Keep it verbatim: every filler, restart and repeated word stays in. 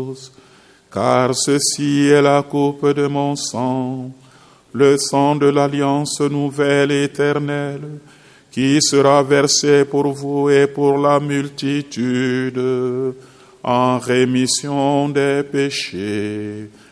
tous, car ceci est la coupe de mon sang, le sang de l'alliance nouvelle et éternelle, qui sera versé pour vous et pour la multitude, en rémission des péchés.